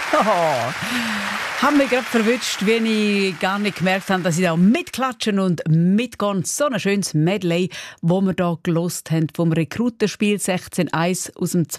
Oh, haben mich gerade verwünscht, wie ich gar nicht gemerkt habe, dass ich da mitklatschen und mitgehen. So ein schönes Medley, das wir hier gelost haben, vom Rekrutenspiel 16.1 aus dem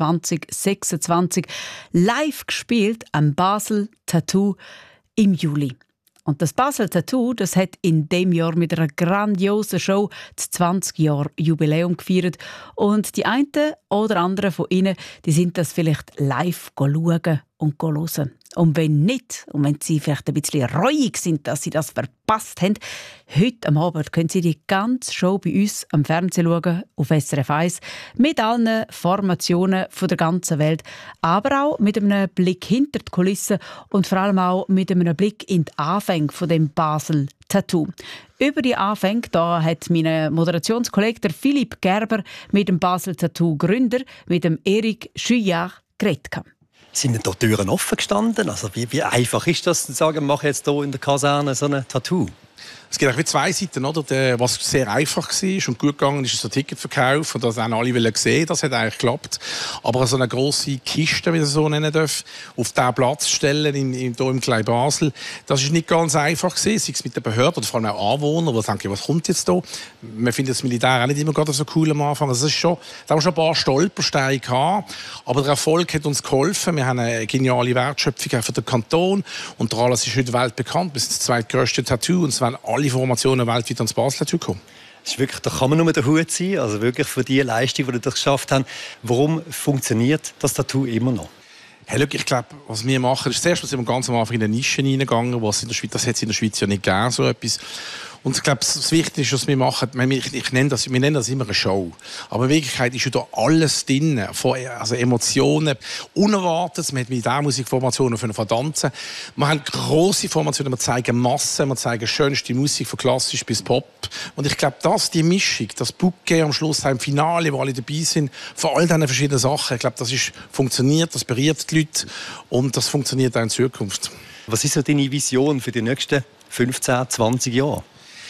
2026 live gespielt am Basel Tattoo im Juli. Und das Basel Tattoo, das hat in dem Jahr mit einer grandiosen Show das 20-Jahr-Jubiläum gefeiert. Und die einen oder anderen von Ihnen, die sind das vielleicht live schauen und hören. Und wenn nicht, und wenn Sie vielleicht ein bisschen reuig sind, dass Sie das verpasst haben, heute am Abend können Sie die ganze Show bei uns am Fernsehen schauen, auf SRF 1, mit allen Formationen von der ganzen Welt, aber auch mit einem Blick hinter die Kulissen und vor allem auch mit einem Blick in die Anfänge von dem Basel Tattoo. Über die Anfänge da hat mein Moderationskollege der Philipp Gerber mit dem Basel Tattoo Gründer, mit dem Eric Juillard, geredet. Sind denn da Türen offen gestanden? Also wie einfach ist das, zu sagen, wir machen jetzt hier in der Kaserne so ein Tattoo? Es gibt eigentlich zwei Seiten, oder? Was sehr einfach war und gut gegangen ist, der Ticketverkauf und das haben alle sehen. Das hat eigentlich geklappt. Aber so eine grosse Kiste, wie man so nennen darf, auf diesen Platz stellen hier im kleinen Basel, das ist nicht ganz einfach gewesen, sei es mit den Behörden oder vor allem auch Anwohnern, die denken, was kommt jetzt da? Man findet das Militär auch nicht immer gerade so cool am Anfang. Also da haben wir schon ein paar Stolpersteine gehabt, aber der Erfolg hat uns geholfen. Wir haben eine geniale Wertschöpfung für den Kanton und der alles ist heute weltbekannt. Wir sind das zweitgrößte Tattoo und es werden alle Formationen weltweit ans Basel Tattoo kommen. Das ist wirklich, da kann man nur der Hut sein, also wirklich für die Leistung, die das geschafft haben. Warum funktioniert das Tattoo immer noch? Hey, look, ich glaube, was wir machen, ist zuerst, sind wir ganz am Anfang in eine Nische reingegangen, was in der Schweiz, das hat es in der Schweiz ja nicht gegeben, so etwas. Und ich glaube, das Wichtigste ist, was wir machen, wir nennen das immer eine Show. Aber in Wirklichkeit ist ja da alles drin, also Emotionen, Unerwartetes, wir haben Militärmusikformationen von Tanzen. Wir haben grosse Formationen, wir zeigen Massen, wir zeigen schönste Musik, von klassisch bis Pop. Und ich glaube, die Mischung, das Bouquet am Schluss, im Finale, wo alle dabei sind, von all diesen verschiedenen Sachen, ich glaube, das funktioniert, das berührt die Leute und das funktioniert auch in Zukunft. Was ist so deine Vision für die nächsten 15, 20 Jahre?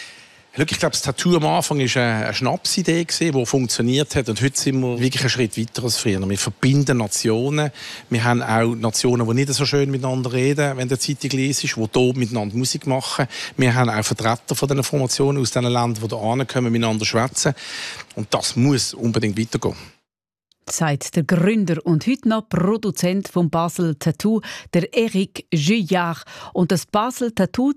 Ich glaube, das Tattoo am Anfang war eine Schnapsidee, die funktioniert hat. Und heute sind wir wirklich einen Schritt weiter als früher. Wir verbinden Nationen. Wir haben auch Nationen, die nicht so schön miteinander reden, wenn der Zeitung liest, die hier miteinander Musik machen. Wir haben auch Vertreter von diesen Formationen aus diesen Ländern, die hier kommen, miteinander schwätzen. Und das muss unbedingt weitergehen. Sagt der Gründer und heute noch Produzent vom Basel Tattoo, der Eric Juillard. Und das Basel Tattoo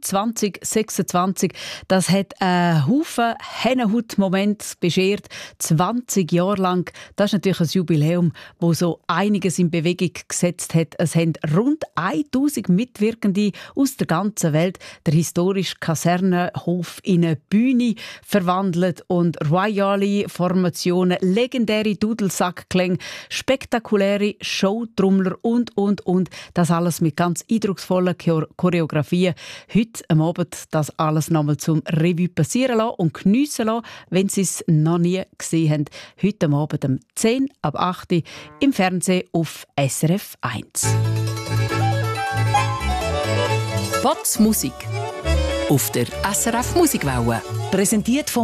2026, das hat einen Haufen Hennenhut-Momente beschert, 20 Jahre lang. Das ist natürlich ein Jubiläum, das so einiges in Bewegung gesetzt hat. Es haben rund 1000 Mitwirkende aus der ganzen Welt der historische Kasernenhof in eine Bühne verwandelt und royale Formationen, legendäre Dudelsackklänge, spektakuläre Showtrommler und. Das alles mit ganz eindrucksvollen Choreografien. Heute am Abend das alles nochmal zum Revue passieren lassen und geniessen lassen, wenn Sie es noch nie gesehen haben. Heute am Abend um 10 ab 8 Uhr im Fernsehen auf SRF 1. Potz Musik auf der SRF Musikwelle. Präsentiert von